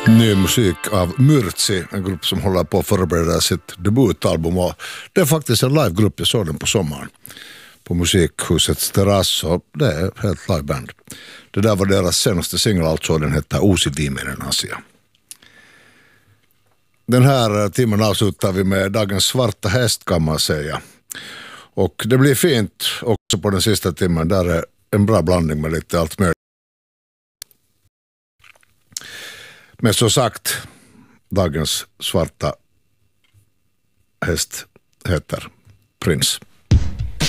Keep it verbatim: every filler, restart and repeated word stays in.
Ny musik av Myrtsi, en grupp som håller på att förbereda sitt debutalbum, och det är faktiskt en livegrupp. Jag såg den på sommaren på Musikhusets terrass, och det är helt liveband. Det där var deras senaste singel, alltså den heter Uusi viimeinen asia. Den här timmen avslutar vi med dagens svarta häst, kan man säga. Och det blir fint också på den sista timmen. Där är en bra blandning med lite allt möjligt. Men så sagt, dagens svarta häst heter Prins.